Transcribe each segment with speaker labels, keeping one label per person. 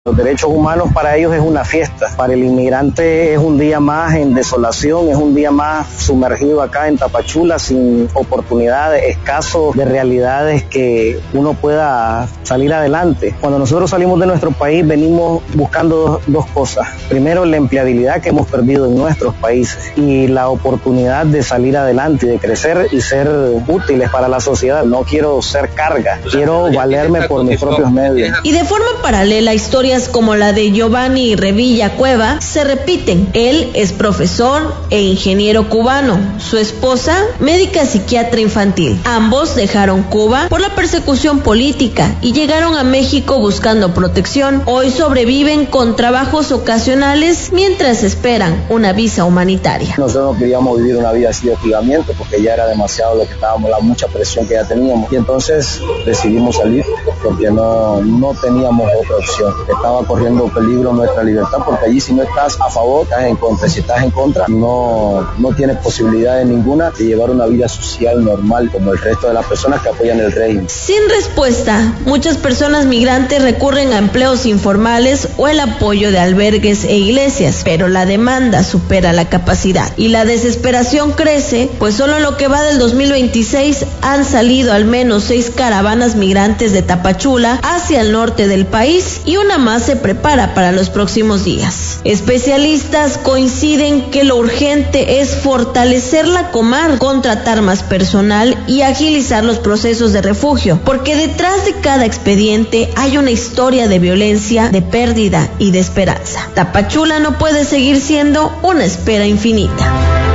Speaker 1: Los derechos humanos para ellos es una fiesta, para el inmigrante es un día más en desolación, es un día más sumergido acá en Tapachula sin oportunidades, escaso de realidades que uno pueda salir adelante. Cuando nosotros salimos de nuestro país venimos buscando dos cosas. Primero, la empleabilidad que hemos perdido en nuestros países y la oportunidad de salir adelante y de crecer y ser útiles para la sociedad. No quiero ser carga, quiero valerme por mis propios medios.
Speaker 2: Y de forma paralela, historias como la de Giovanni Revilla Cueva se repiten. Él es profesor e ingeniero cubano. Su esposa, médica psiquiatra infantil. Ambos dejaron Cuba por la persecución política y llegaron a México buscando protección. Hoy sobreviven con trabajos ocasionales mientras esperan una visa humanitaria.
Speaker 1: Nosotros no queríamos vivir una vida así de hostigamiento porque ya era demasiado lo que estábamos, la mucha presión que ya teníamos. Y entonces decidimos salir porque no teníamos otra opción. Estaba corriendo peligro nuestra libertad porque allí si no estás a favor, estás en contra. Si estás en contra, no tienes posibilidades ninguna de llevar una vida social normal como el resto de las personas que apoyan el régimen.
Speaker 2: Sin respuesta, muchas personas migrantes recurren a empleos informales o el apoyo de albergues e iglesias, pero la demanda supera la capacidad y la desesperación crece, pues solo en lo que va del 2026 han salido al menos 6 caravanas migrantes de Tapachula hacia el norte del país y una más se prepara para los próximos días. Especialistas coinciden que lo urgente es fortalecer la Comar, contratar más personal y agilizar los procesos de refugio, porque detrás de cada expediente hay una historia de violencia, de pérdida y de esperanza. Tapachula no puede seguir siendo una espera infinita.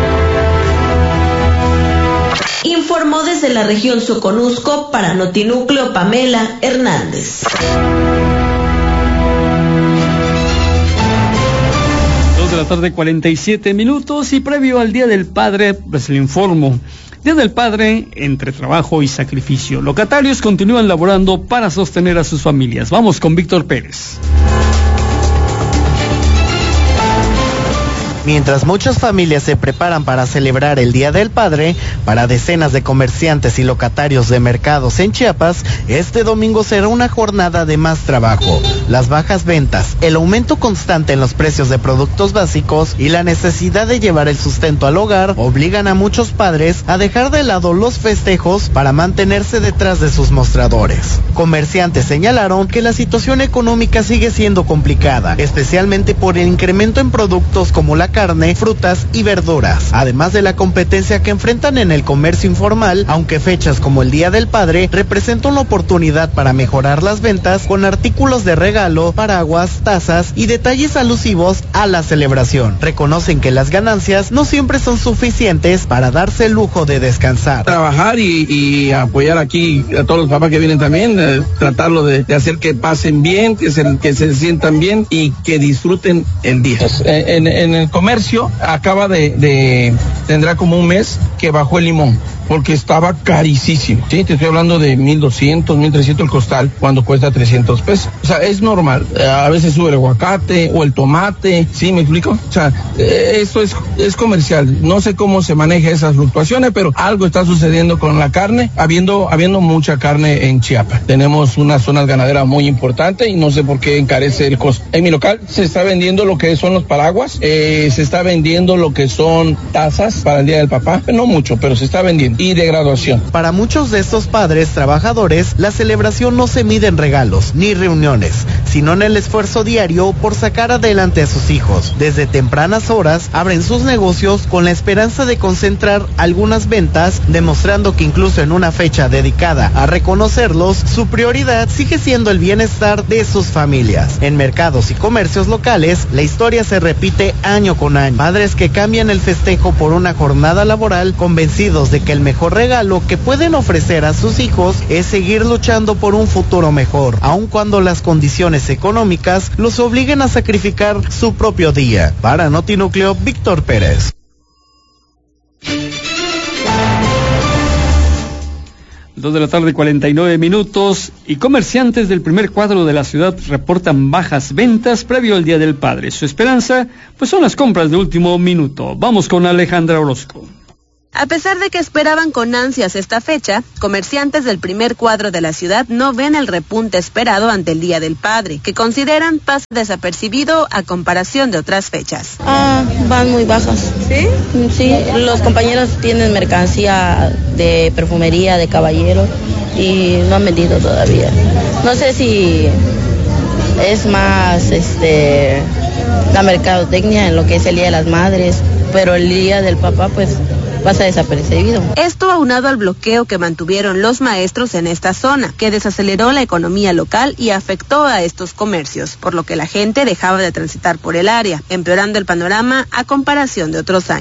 Speaker 2: Informó desde la región Soconusco para Notinúcleo Pamela Hernández.
Speaker 3: 2:47 p.m. y previo al Día del Padre, pues le informo. Día del Padre entre trabajo y sacrificio. Locatarios continúan laborando para sostener a sus familias. Vamos con Víctor Pérez.
Speaker 4: Mientras muchas familias se preparan para celebrar el Día del Padre, para decenas de comerciantes y locatarios de mercados en Chiapas, este domingo será una jornada de más trabajo. Las bajas ventas, el aumento constante en los precios de productos básicos y la necesidad de llevar el sustento al hogar obligan a muchos padres a dejar de lado los festejos para mantenerse detrás de sus mostradores. Comerciantes señalaron que la situación económica sigue siendo complicada, especialmente por el incremento en productos como la carne, frutas y verduras, además de la competencia que enfrentan en el comercio informal, aunque fechas como el Día del Padre representan una oportunidad para mejorar las ventas con artículos de regalo, paraguas, tazas y detalles alusivos a la celebración. Reconocen que las ganancias no siempre son suficientes para darse el lujo de descansar.
Speaker 5: Trabajar y apoyar aquí a todos los papás que vienen también, tratarlo de hacer que pasen bien, que se sientan bien y que disfruten el día. En el comercio tendrá como un mes que bajó el limón porque estaba carísimo. Sí, te estoy hablando de 1,200, 1,300 el costal cuando cuesta 300 pesos. O sea, es normal. A veces sube el aguacate o el tomate. ¿Sí me explico? O sea, esto es comercial. No sé cómo se maneja esas fluctuaciones, pero algo está sucediendo con la carne, habiendo mucha carne en Chiapas. Tenemos unas zonas ganaderas muy importantes y no sé por qué encarece el costo. En mi local se está vendiendo lo que son los paraguas, se está vendiendo lo que son tazas para el Día del Papá. No mucho, pero se está vendiendo. Y de graduación.
Speaker 4: Para muchos de estos padres trabajadores, la celebración no se mide en regalos ni reuniones, sino en el esfuerzo diario por sacar adelante a sus hijos. Desde tempranas horas abren sus negocios con la esperanza de concentrar algunas ventas, demostrando que incluso en una fecha dedicada a reconocerlos, su prioridad sigue siendo el bienestar de sus familias. En mercados y comercios locales, la historia se repite año con año. Padres que cambian el festejo por una jornada laboral, convencidos de que el mejor regalo que pueden ofrecer a sus hijos es seguir luchando por un futuro mejor, aun cuando las condiciones económicas los obliguen a sacrificar su propio día. Para Notinúcleo, Víctor Pérez.
Speaker 3: 2:49 p.m. y comerciantes del primer cuadro de la ciudad reportan bajas ventas previo al Día del Padre. Su esperanza, pues son las compras de último minuto. Vamos con Alejandra Orozco.
Speaker 6: A pesar de que esperaban con ansias esta fecha, comerciantes del primer cuadro de la ciudad no ven el repunte esperado ante el Día del Padre, que consideran pasa desapercibido a comparación de otras fechas.
Speaker 7: Van muy bajas.
Speaker 6: ¿Sí?
Speaker 7: Sí, los compañeros tienen mercancía de perfumería, de caballeros, y no han vendido todavía. No sé si es más la mercadotecnia en lo que es el Día de las Madres, pero el Día del Papá pues pasa desapercibido.
Speaker 6: Esto aunado al bloqueo que mantuvieron los maestros en esta zona, que desaceleró la economía local y afectó a estos comercios, por lo que la gente dejaba de transitar por el área, empeorando el panorama a comparación de otros años.